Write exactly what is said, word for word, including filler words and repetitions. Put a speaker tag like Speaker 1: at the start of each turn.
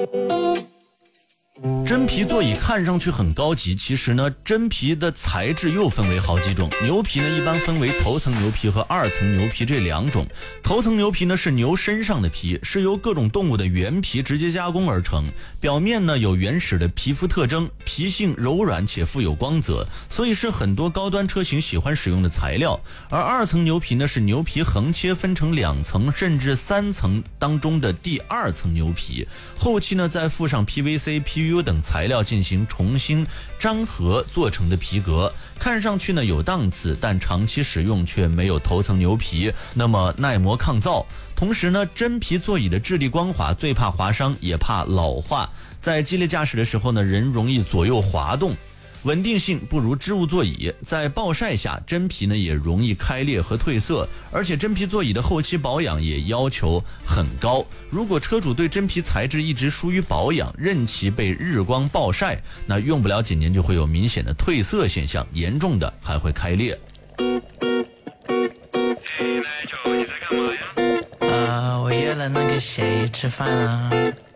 Speaker 1: 真皮座椅看上去很高级，其实呢，真皮的材质又分为好几种。牛皮呢，一般分为头层牛皮和二层牛皮这两种。头层牛皮呢是牛身上的皮，是由各种动物的原皮直接加工而成，表面呢有原始的皮肤特征，皮性柔软且富有光泽，所以是很多高端车型喜欢使用的材料。而二层牛皮呢是牛皮横切分成两层甚至三层当中的第二层牛皮，后期呢再附上 P V C、P U 等材料进行重新张合做成的皮革，看上去呢有档次，但长期使用却没有头层牛皮那么耐磨抗造。同时呢，真皮座椅的质地光滑，最怕划伤也怕老化，在激烈驾驶的时候呢，人容易左右滑动，稳定性不如织物座椅，在暴晒下真皮呢也容易开裂和褪色，而且真皮座椅的后期保养也要求很高。如果车主对真皮材质一直疏于保养，任其被日光暴晒，那用不了几年就会有明显的褪色现象，严重的还会开裂。
Speaker 2: 呃，我约了那个谁吃饭啊。